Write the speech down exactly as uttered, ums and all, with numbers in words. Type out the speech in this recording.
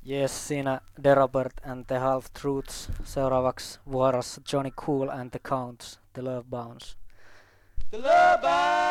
Yes, siinä Derobert and the Half Truths. Seuraavaksi vuorossa Johnny Cool and the Counts, The Love Bounce. The love bounce.